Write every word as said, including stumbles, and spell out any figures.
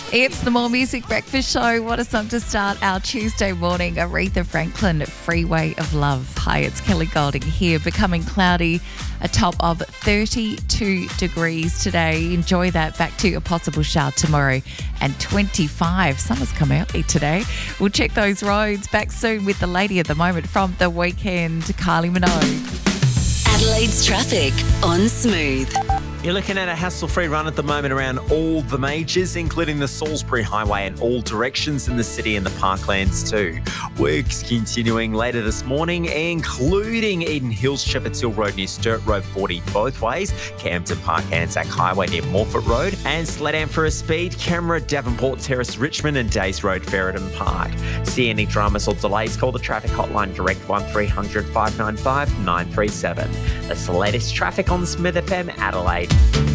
It's the More Music Breakfast Show. What a song to start our Tuesday morning. Aretha Franklin, Freeway of Love. Hi, it's Kelly Golding here. Becoming cloudy, a top of thirty-two degrees today. Enjoy that. Back to a possible shower tomorrow. And twenty-five. Summer's come early today. We'll check those roads. Back soon with the lady of the moment from The Weekend, Kylie Minogue. Adelaide's traffic on Smooth. You're looking at a hassle-free run at the moment around all the majors, including the Salisbury Highway in all directions in the city and the parklands too. Works continuing later this morning, including Eden Hills, Shepherd's Hill Road near Sturt Road forty both ways, Campton Park Anzac Highway near Morford Road, and Sledam for a speed, Camera, Davenport Terrace, Richmond and Days Road, Ferreton Park. See any dramas or delays, call the traffic hotline direct one three hundred five nine five nine three seven. That's the latest traffic on Smith F M Adelaide.